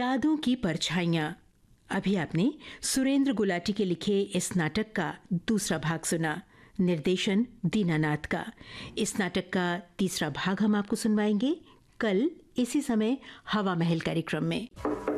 यादों की परछाइयाँ। अभी आपने सुरेंद्र गुलाटी के लिखे इस नाटक का दूसरा भाग सुना, निर्देशन दीनानाथ का। इस नाटक का तीसरा भाग हम आपको सुनवाएंगे कल इसी समय हवा महल कार्यक्रम में।